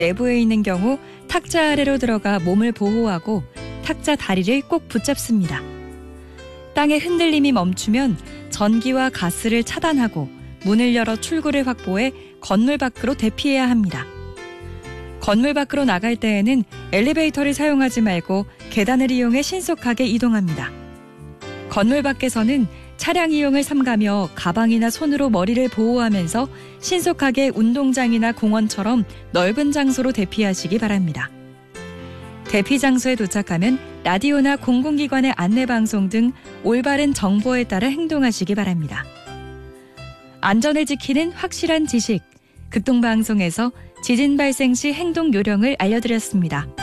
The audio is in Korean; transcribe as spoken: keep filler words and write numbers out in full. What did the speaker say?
내부에 있는 경우 탁자 아래로 들어가 몸을 보호하고 탁자 다리를 꼭 붙잡습니다. 땅의 흔들림이 멈추면 전기와 가스를 차단하고 문을 열어 출구를 확보해 건물 밖으로 대피해야 합니다. 건물 밖으로 나갈 때에는 엘리베이터를 사용하지 말고 계단을 이용해 신속하게 이동합니다. 건물 밖에서는 차량 이용을 삼가며 가방이나 손으로 머리를 보호하면서 신속하게 운동장이나 공원처럼 넓은 장소로 대피하시기 바랍니다. 대피 장소에 도착하면 라디오나 공공기관의 안내방송 등 올바른 정보에 따라 행동하시기 바랍니다. 안전을 지키는 확실한 지식, 극동방송에서 지진 발생 시 행동 요령을 알려드렸습니다.